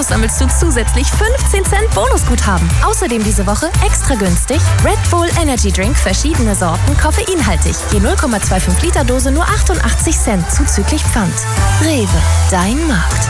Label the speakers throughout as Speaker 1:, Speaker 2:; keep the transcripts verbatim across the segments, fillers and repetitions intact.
Speaker 1: Bonus sammelst du zusätzlich fünfzehn Cent Bonusguthaben. Außerdem diese Woche extra günstig Red Bull Energy Drink, verschiedene Sorten, koffeinhaltig. Je null Komma fünfundzwanzig Liter Dose nur achtundachtzig Cent zuzüglich Pfand. Rewe, dein Markt.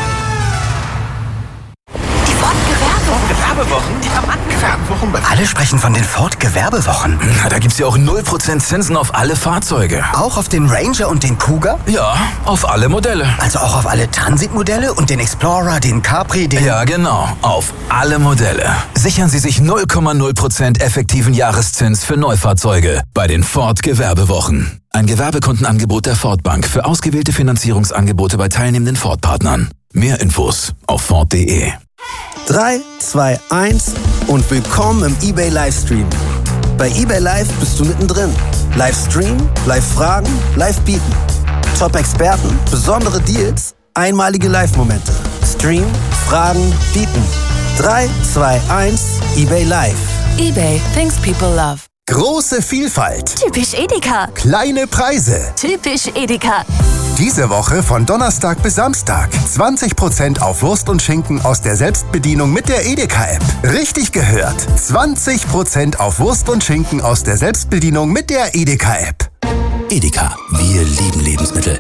Speaker 2: Gewerbewochen, die Gewerbewochen.
Speaker 3: Alle sprechen von den Ford-Gewerbewochen.
Speaker 2: Na, da gibt's ja auch null Prozent Zinsen auf alle Fahrzeuge.
Speaker 3: Auch auf den Ranger und den Kuga?
Speaker 2: Ja, auf alle Modelle.
Speaker 3: Also auch auf alle Transit-Modelle und den Explorer, den Capri, den...
Speaker 2: Ja, genau. Auf alle Modelle. Sichern Sie sich null Komma null Prozent effektiven Jahreszins für Neufahrzeuge bei den Ford-Gewerbewochen. Ein Gewerbekundenangebot der Ford Bank für ausgewählte Finanzierungsangebote bei teilnehmenden Ford-Partnern. Mehr Infos auf Ford punkt de.
Speaker 4: drei, zwei, eins und willkommen im eBay Livestream. Bei eBay Live bist du mittendrin. Livestream, Live-Fragen, Live-Bieten. Top-Experten, besondere Deals, einmalige Live-Momente. Stream, Fragen, Bieten. drei, zwei, eins, eBay Live.
Speaker 1: eBay, things people love.
Speaker 5: Große Vielfalt.
Speaker 1: Typisch Edeka.
Speaker 5: Kleine Preise.
Speaker 1: Typisch Edeka.
Speaker 5: Diese Woche von Donnerstag bis Samstag. zwanzig Prozent auf Wurst und Schinken aus der Selbstbedienung mit der Edeka-App. Richtig gehört. zwanzig Prozent auf Wurst und Schinken aus der Selbstbedienung mit der Edeka-App.
Speaker 6: Edeka. Wir lieben Lebensmittel.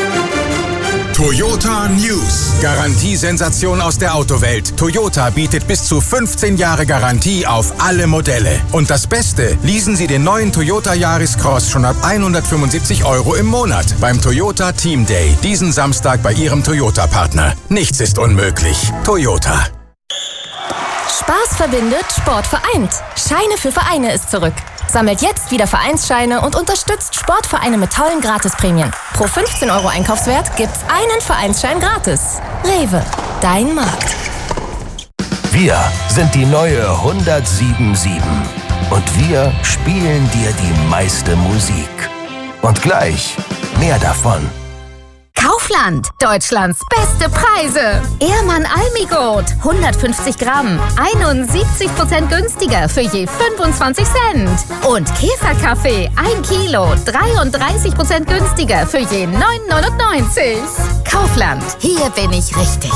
Speaker 7: Toyota News. Garantiesensation aus der Autowelt. Toyota bietet bis zu fünfzehn Jahre Garantie auf alle Modelle. Und das Beste, leasen Sie den neuen Toyota Yaris Cross schon ab hundertfünfundsiebzig Euro im Monat beim Toyota Team Day. Diesen Samstag bei Ihrem Toyota-Partner. Nichts ist unmöglich. Toyota.
Speaker 1: Spaß verbindet, Sport vereint. Scheine für Vereine ist zurück. Sammelt jetzt wieder Vereinsscheine und unterstützt Sportvereine mit tollen Gratisprämien. Pro fünfzehn Euro Einkaufswert gibt's einen Vereinsschein gratis. Rewe, dein Markt.
Speaker 6: Wir sind die neue hundertsiebenundsiebzig. Und wir spielen dir die meiste Musik. Und gleich mehr davon.
Speaker 8: Kaufland, Deutschlands beste Preise. Ehrmann Almigold, hundertfünfzig Gramm, einundsiebzig Prozent günstiger für je fünfundzwanzig Cent. Und Käferkaffee, ein Kilo, dreiunddreißig Prozent günstiger für je neun neunundneunzig. Kaufland, hier bin ich richtig.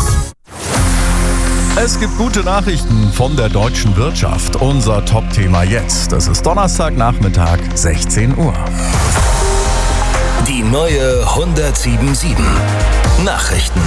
Speaker 9: Es gibt gute Nachrichten von der deutschen Wirtschaft. Unser Top-Thema jetzt. Es ist Donnerstagnachmittag, sechzehn Uhr.
Speaker 6: Die neue hundertsiebenundsiebzig. Nachrichten.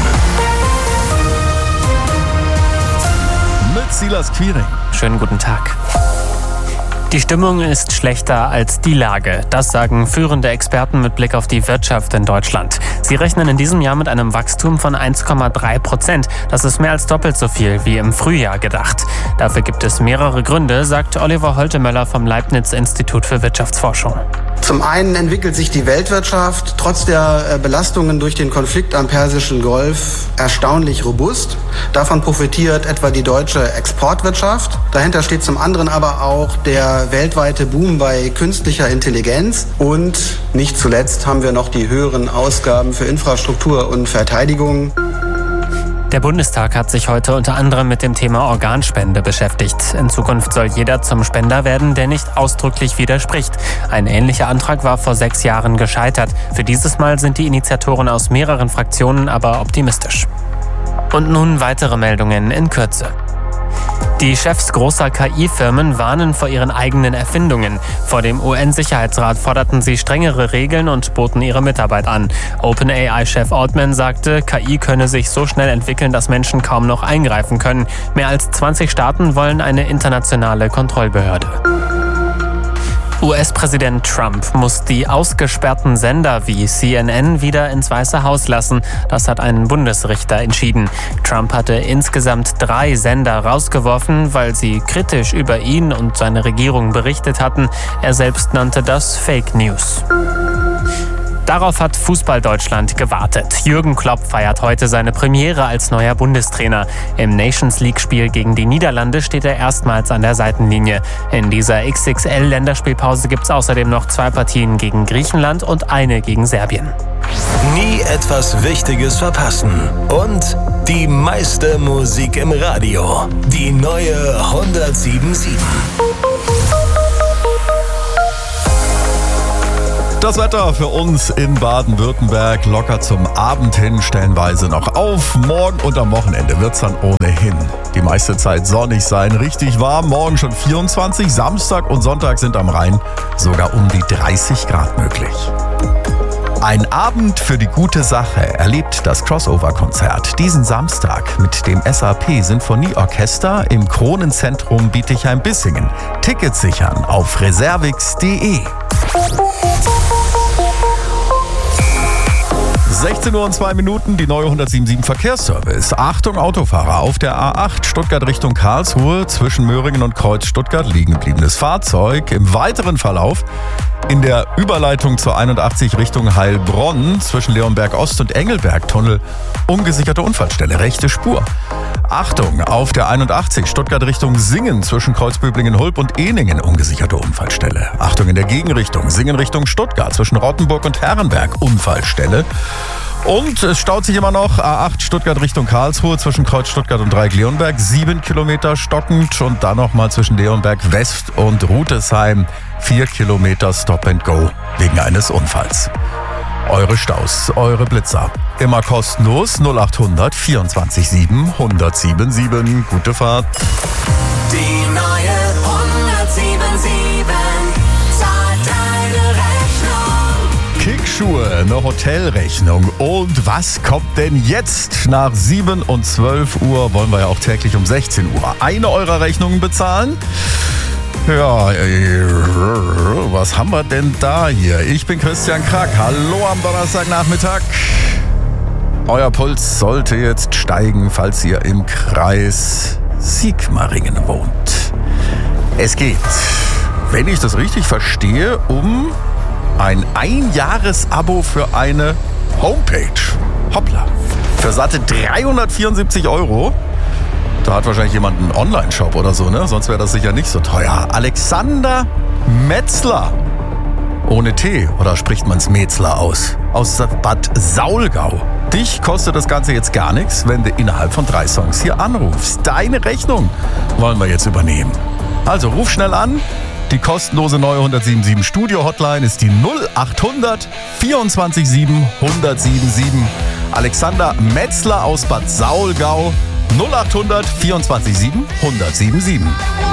Speaker 9: Mit Silas Quiring.
Speaker 10: Schönen guten Tag. Die Stimmung ist schlechter als die Lage. Das sagen führende Experten mit Blick auf die Wirtschaft in Deutschland. Sie rechnen in diesem Jahr mit einem Wachstum von eins Komma drei Prozent. Das ist mehr als doppelt so viel wie im Frühjahr gedacht. Dafür gibt es mehrere Gründe, sagt Oliver Holtemöller vom Leibniz-Institut für Wirtschaftsforschung.
Speaker 11: Zum einen entwickelt sich die Weltwirtschaft trotz der Belastungen durch den Konflikt am Persischen Golf erstaunlich robust. Davon profitiert etwa die deutsche Exportwirtschaft. Dahinter steht zum anderen aber auch der weltweite Boom bei künstlicher Intelligenz. Und nicht zuletzt haben wir noch die höheren Ausgaben für Infrastruktur und Verteidigung.
Speaker 10: Der Bundestag hat sich heute unter anderem mit dem Thema Organspende beschäftigt. In Zukunft soll jeder zum Spender werden, der nicht ausdrücklich widerspricht. Ein ähnlicher Antrag war vor sechs Jahren gescheitert. Für dieses Mal sind die Initiatoren aus mehreren Fraktionen aber optimistisch. Und nun weitere Meldungen in Kürze. Die Chefs großer K I-Firmen warnen vor ihren eigenen Erfindungen. Vor dem U N-Sicherheitsrat forderten sie strengere Regeln und boten ihre Mitarbeit an. OpenAI-Chef Altman sagte, K I könne sich so schnell entwickeln, dass Menschen kaum noch eingreifen können. Mehr als zwanzig Staaten wollen eine internationale Kontrollbehörde. U S-Präsident Trump muss die ausgesperrten Sender wie C N N wieder ins Weiße Haus lassen. Das hat ein Bundesrichter entschieden. Trump hatte insgesamt drei Sender rausgeworfen, weil sie kritisch über ihn und seine Regierung berichtet hatten. Er selbst nannte das Fake News. Darauf hat Fußball-Deutschland gewartet. Jürgen Klopp feiert heute seine Premiere als neuer Bundestrainer. Im Nations-League-Spiel gegen die Niederlande steht er erstmals an der Seitenlinie. In dieser X X L-Länderspielpause gibt es außerdem noch zwei Partien gegen Griechenland und eine gegen Serbien.
Speaker 6: Nie etwas Wichtiges verpassen. Und die meiste Musik im Radio. Die neue hundertsiebenundsiebzig.
Speaker 9: Das Wetter für uns in Baden-Württemberg locker zum Abend hin, stellenweise noch auf. Morgen und am Wochenende wird's dann ohnehin die meiste Zeit sonnig sein, richtig warm. Morgen schon vierundzwanzig, Samstag und Sonntag sind am Rhein sogar um die dreißig Grad möglich. Ein Abend für die gute Sache erlebt das Crossover-Konzert diesen Samstag mit dem S A P Sinfonieorchester im Kronenzentrum Bietigheim-Bissingen. Tickets sichern auf reservix punkt de. sechzehn Uhr und zwei Minuten, die neue hundertsieben Komma sieben Verkehrsservice. Achtung Autofahrer, auf der A acht Stuttgart Richtung Karlsruhe zwischen Möhringen und Kreuz Stuttgart liegen gebliebenes Fahrzeug. Im weiteren Verlauf in der Überleitung zur einundachtzig Richtung Heilbronn zwischen Leonberg Ost und Engelberg-Tunnel ungesicherte Unfallstelle, rechte Spur. Achtung, auf der einundachtzig Stuttgart Richtung Singen zwischen Kreuzböblingen-Hulb und Ehningen ungesicherte Unfallstelle. Achtung in der Gegenrichtung, Singen Richtung Stuttgart zwischen Rottenburg und Herrenberg Unfallstelle. Und es staut sich immer noch A acht Stuttgart Richtung Karlsruhe zwischen Kreuz Stuttgart und Dreieck-Leonberg. Sieben Kilometer stockend und dann nochmal zwischen Leonberg West und Rutesheim. Vier Kilometer Stop and Go wegen eines Unfalls. Eure Staus, eure Blitzer. Immer kostenlos null acht hundert vierundzwanzig sieben hundertsiebenundsieben. Gute Fahrt.
Speaker 12: Die neue hundertsiebenundsieben zahlt deine Rechnung.
Speaker 9: Kickschuhe, eine Hotelrechnung. Und was kommt denn jetzt? Nach sieben und zwölf Uhr wollen wir ja auch täglich um sechzehn Uhr eine eurer Rechnungen bezahlen. Ja, was haben wir denn da hier? Ich bin Christian Krack. Hallo am Donnerstagnachmittag. Euer Puls sollte jetzt steigen, falls ihr im Kreis Sigmaringen wohnt. Es geht, wenn ich das richtig verstehe, um ein Einjahresabo für eine Homepage. Hoppla. Für satte dreihundertvierundsiebzig Euro. Da hat wahrscheinlich jemand einen Online-Shop oder so, ne? Sonst wäre das sicher nicht so teuer. Alexander Metzler. Ohne T, oder spricht man es Metzler aus? Aus Bad Saulgau. Dich kostet das Ganze jetzt gar nichts, wenn du innerhalb von drei Songs hier anrufst. Deine Rechnung wollen wir jetzt übernehmen. Also ruf schnell an. Die kostenlose neue hundertsiebenundsieben Studio-Hotline ist die null acht hundert vierundzwanzig sieben hundertsiebenundsieben. Alexander Metzler aus Bad Saulgau. null acht hundert vierundzwanzig sieben hundertsiebenundsieben.